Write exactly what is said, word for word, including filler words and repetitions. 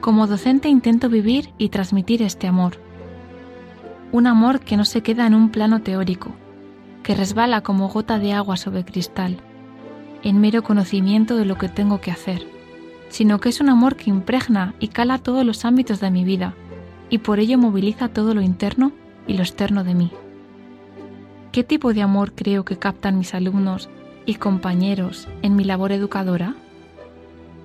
Como docente intento vivir y transmitir este amor. Un amor que no se queda en un plano teórico, que resbala como gota de agua sobre cristal, en mero conocimiento de lo que tengo que hacer, sino que es un amor que impregna y cala todos los ámbitos de mi vida, y por ello moviliza todo lo interno y lo externo de mí. ¿Qué tipo de amor creo que captan mis alumnos y compañeros en mi labor educadora?